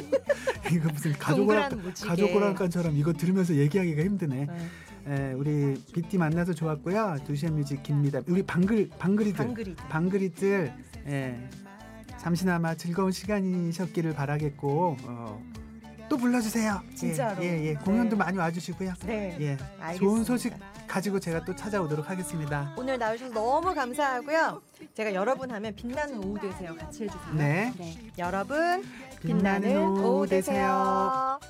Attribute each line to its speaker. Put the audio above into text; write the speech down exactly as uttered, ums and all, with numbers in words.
Speaker 1: 이거 무슨
Speaker 2: 동그란
Speaker 1: 가족
Speaker 2: 무지개.
Speaker 1: 가족 오락관처럼 이거 들으면서 얘기하기가 힘드네.
Speaker 2: 네.
Speaker 1: 에, 우리 비티 만나서 좋았고요. 두시안 뮤직 김미담, 우리 방글 방글이들
Speaker 2: 방글이.
Speaker 1: 방글이들 예, 잠시나마 즐거운 시간이셨기를 바라겠고 어, 또 불러주세요.
Speaker 2: 진짜로.
Speaker 1: 예, 예, 예. 공연도
Speaker 2: 네.
Speaker 1: 많이 와주시고요.
Speaker 2: 네.
Speaker 1: 예,
Speaker 2: 알겠습니다.
Speaker 1: 좋은 소식 가지고 제가 또 찾아오도록 하겠습니다.
Speaker 2: 오늘 나오셔서 너무 감사하고요. 제가 여러분 하면 빛나는 오후 되세요. 같이 해주세요.
Speaker 1: 네.
Speaker 2: 여러분
Speaker 1: 빛나는 오후 되세요.